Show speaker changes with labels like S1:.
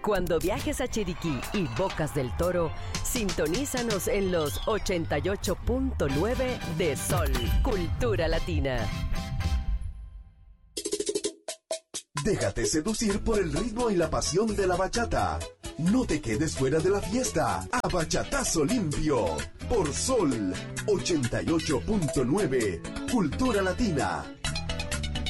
S1: Cuando viajes a Chiriquí y Bocas del Toro, sintonízanos en los 88.9 de Sol, Cultura Latina.
S2: Déjate seducir por el ritmo y la pasión de la bachata. No te quedes fuera de la fiesta. A bachatazo limpio. Por Sol 88.9, Cultura Latina.